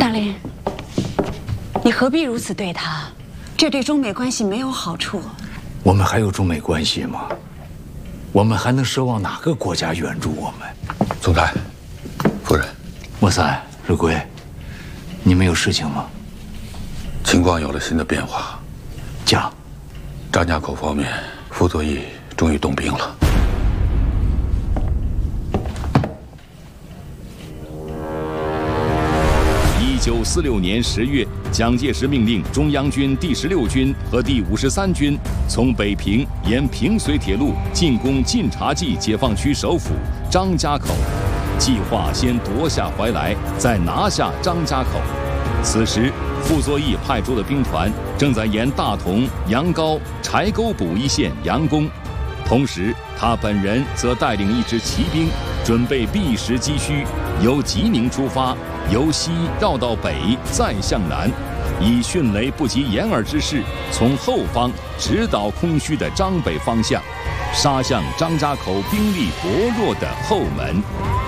将领，你何必如此对他？这对中美关系没有好处。 我们还有中美关系吗？我们还能奢望哪个国家援助我们？ 总裁，夫人， 莫三、日贵，你们有事情吗？ 情况有了新的变化。 讲。 张家口方面，傅作义终于动兵了。 1946年10月，蒋介石命令中央军第16军和第53军从北平沿平绥铁路进攻晋察冀解放区首府张家口，计划先夺下怀来，再拿下张家口。此时，傅作义派出的兵团正在沿大同、杨高、柴沟补一线佯攻，同时他本人则带领一支骑兵，准备避实击虚，由吉宁出发，由西绕到北，再向南，以迅雷不及掩耳之势，从后方直捣空虚的张北方向，杀向张家口兵力薄弱的后门。